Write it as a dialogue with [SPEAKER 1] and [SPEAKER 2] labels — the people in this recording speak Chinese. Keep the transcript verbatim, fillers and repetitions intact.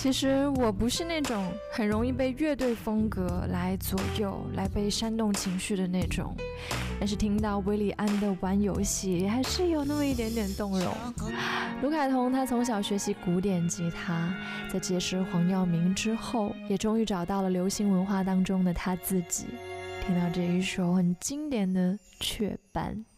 [SPEAKER 1] 其实我不是那种很容易被乐队风格来左右、来被煽动情绪的那种，但是听到韦礼安的玩游戏，还是有那么一点点动容。卢凯彤他从小学习古典吉他，在结识黄耀明之后，也终于找到了流行文化当中的他自己。听到这一首很经典的《雀斑》。